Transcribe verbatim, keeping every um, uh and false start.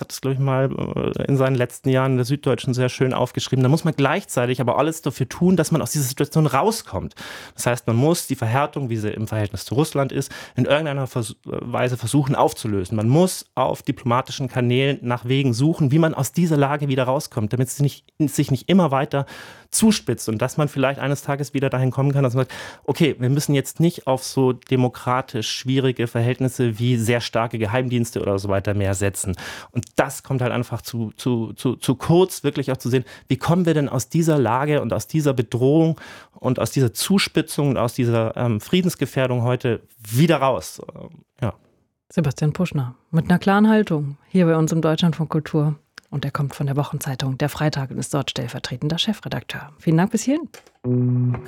hat es, glaube ich, mal äh, in seinen letzten Jahren in der Süddeutschen sehr schön aufgeschrieben. Da muss man gleichzeitig aber alles dafür tun, dass man aus dieser Situation rauskommt. Das heißt, man muss die Verhärtung, wie sie im Verhältnis zu Russland ist, in irgendeiner Vers- Weise versuchen aufzulösen. Man muss auf diplomatischen Kanälen nach Wegen suchen, wie man aus dieser Lage wieder rauskommt, damit es nicht, sich nicht immer weiter zuspitzt und dass man vielleicht eines Tages wieder dahin kommen kann, dass man sagt, okay, wir müssen jetzt nicht auf so demokratisch schwierige Verhältnisse wie sehr starke Geheimdienste oder so weiter mehr setzen. Und das kommt halt einfach zu, zu, zu, zu kurz, wirklich auch zu sehen, wie kommen wir denn aus dieser Lage und aus dieser Bedrohung und aus dieser Zuspitzung und aus dieser ähm, Friedensgefährdung heute wieder raus. Ähm, ja. Sebastian Puschner mit einer klaren Haltung hier bei uns im Deutschlandfunk Kultur. Und er kommt von der Wochenzeitung Der Freitag und ist dort stellvertretender Chefredakteur. Vielen Dank bis hierhin.